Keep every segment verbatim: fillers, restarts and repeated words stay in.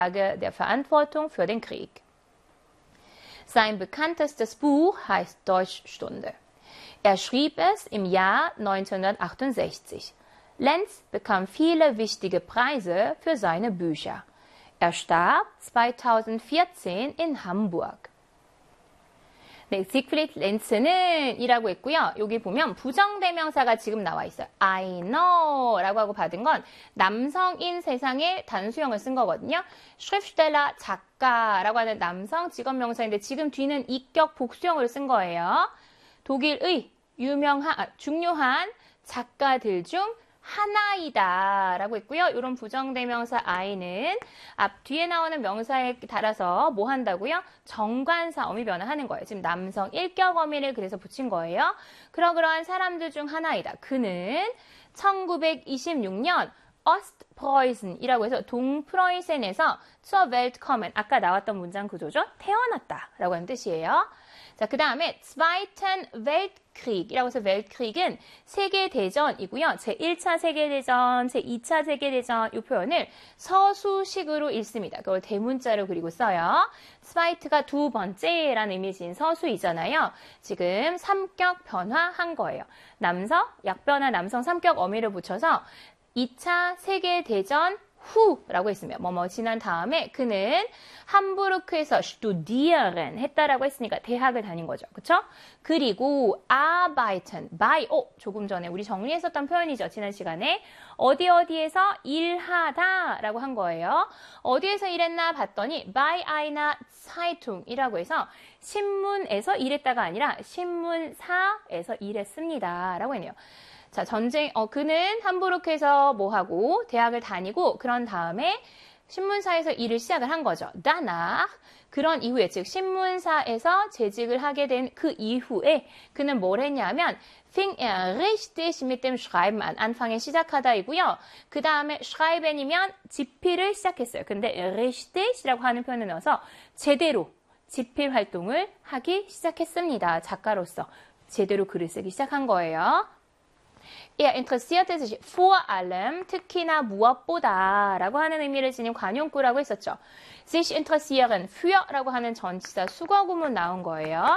der Verantwortung für den Krieg. Sein bekanntestes Buch heißt Deutschstunde. Er schrieb es im Jahr neunzehnhundertachtundsechzig. Lenz bekam viele wichtige Preise für seine Bücher. Er starb zweitausendvierzehn in Hamburg. 네, 시그프리드 렌츠는 이라고 했고요. 여기 보면 부정대명사가 지금 나와 있어요. I know 라고 하고 받은 건 남성인 세상에 단수형을 쓴 거거든요. Schriftsteller, 작가라고 하는 남성 직업명사인데 지금 뒤는 이격 복수형을 쓴 거예요. 독일의 유명한, 아, 중요한 작가들 중 하나이다 라고 했고요. 이런 부정대명사 I는 앞 뒤에 나오는 명사에 따라서 뭐 한다고요? 정관사 어미 변화하는 거예요. 지금 남성 일격 어미를 그래서 붙인 거예요. 그러그러한 사람들 중 하나이다. 그는 천구백이십육 년 Ostpreußen이라고 해서 동프로이센에서 zur Welt kommen, 아까 나왔던 문장 구조죠. 태어났다 라고 하는 뜻이에요. 자, 그 다음에 Zweiten Weltkrieg이라고 해서 Weltkrieg은 세계대전이고요. 제일 차 세계대전, 제이 차 세계대전 이 표현을 서수식으로 읽습니다. 그걸 대문자로 그리고 써요. Zweit가 두 번째라는 의미진 서수이잖아요. 지금 삼격 변화한 거예요. 남성, 약변화 남성 삼격 어미를 붙여서 이 차 세계대전 후라고 했으면 뭐뭐 지난 다음에 그는 함부르크에서 studieren 했다라고 했으니까 대학을 다닌 거죠. 그쵸? 그리고 arbeiten, by, 어, 조금 전에 우리 정리했었던 표현이죠. 지난 시간에 어디 어디에서 일하다 라고 한 거예요. 어디에서 일했나 봤더니 by einer Zeitung이라고 해서 신문에서 일했다가 아니라 신문사에서 일했습니다 라고 했네요. 자, 전쟁, 어, 그는 함부르크에서 뭐 하고, 대학을 다니고, 그런 다음에 신문사에서 일을 시작을 한 거죠. danach, 그런 이후에, 즉, 신문사에서 재직을 하게 된 그 이후에, 그는 뭘 했냐면, fing er richtig mit dem Schreiben an. 안방에 시작하다이고요. 그 다음에 schreiben이면 집필을 시작했어요. 근데 richtig이라고 하는 표현을 넣어서 제대로 집필 활동을 하기 시작했습니다. 작가로서 제대로 글을 쓰기 시작한 거예요. Er interessierte sich vor allem, 특히나 무엇보다 라고 하는 의미를 지닌 관용구라고 했었죠. sich interessieren, für 라고 하는 전치사 수거구문 나온 거예요.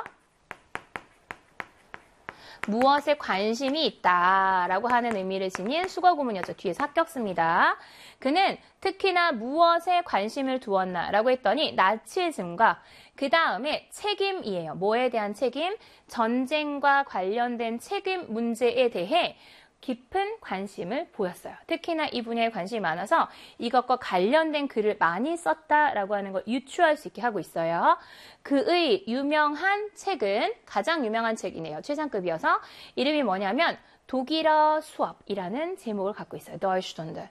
무엇에 관심이 있다 라고 하는 의미를 지닌 수거구문이었죠. 뒤에 합격 씁니다. 그는 특히나 무엇에 관심을 두었나 라고 했더니 나치즘과 그 다음에 책임이에요. 뭐에 대한 책임? 전쟁과 관련된 책임 문제에 대해 깊은 관심을 보였어요. 특히나 이 분야에 관심이 많아서 이것과 관련된 글을 많이 썼다라고 하는 걸 유추할 수 있게 하고 있어요. 그의 유명한 책은 가장 유명한 책이네요. 최상급이어서 이름이 뭐냐면 독일어 수업이라는 제목을 갖고 있어요. Deutschstunde.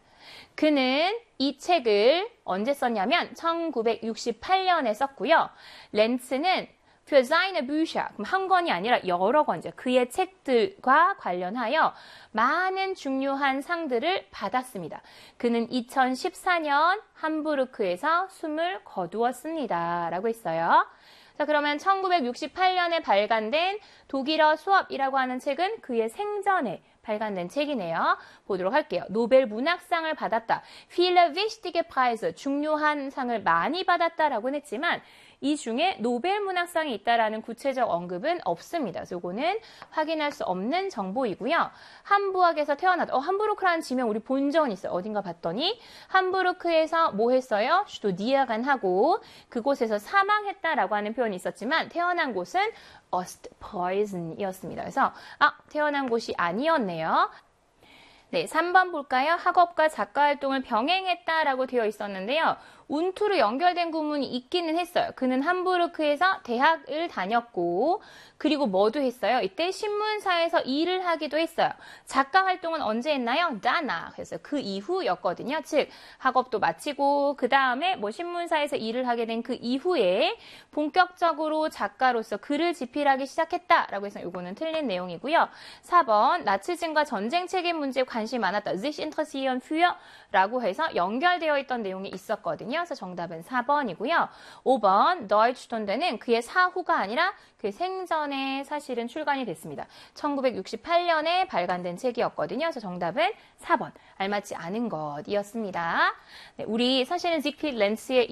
그는 이 책을 언제 썼냐면 천구백육십팔 년에 썼고요. 렌츠는 für seine Bücher, 그럼 한 권이 아니라 여러 권이죠. 그의 책들과 관련하여 많은 중요한 상들을 받았습니다. 그는 이천십사 년 함부르크에서 숨을 거두었습니다. 라고 했어요. 자, 그러면 천구백육십팔 년에 발간된 독일어 수업이라고 하는 책은 그의 생전에 발간된 책이네요. 보도록 할게요. 노벨 문학상을 받았다. viele wichtige Preise, 중요한 상을 많이 받았다라고는 했지만 이 중에 노벨 문학상이 있다라는 구체적 언급은 없습니다. 그래서 이거는 확인할 수 없는 정보이고요. 함부르크에서 태어났다. 어, 함부르크라는 지명 우리 본 적은 있어요. 어딘가 봤더니 함부르크에서 뭐 했어요? studieren 하고 그곳에서 사망했다라고 하는 표현이 있었지만 태어난 곳은 Ostpreußen이었습니다. 그래서 아, 태어난 곳이 아니었네요. 네, 삼 번 볼까요? 학업과 작가활동을 병행했다라고 되어 있었는데요. 운투로 연결된 구문이 있기는 했어요. 그는 함부르크에서 대학을 다녔고 그리고 뭐도 했어요? 이때 신문사에서 일을 하기도 했어요. 작가 활동은 언제 했나요? danach. 그래서 그 이후였거든요. 즉 학업도 마치고 그 다음에 뭐 신문사에서 일을 하게 된 그 이후에 본격적으로 작가로서 글을 집필하기 시작했다라고 해서 이거는 틀린 내용이고요. 사 번 나치즘과 전쟁 책임 문제에 관심 관심이 많았다. sich interessieren für 라고 해서 연결되어 있던 내용이 있었거든요. 그래서 정답은 사 번이고요. 오 번 Deutschstunde는 그의 사후가 아니라 그의 생전에 사실은 출간이 됐습니다. 천구백육십팔 년에 발간된 책이었거든요. 그래서 정답은 사 번 알맞지 않은 것이었습니다. 네, 우리 사실은 지크릿 렌츠의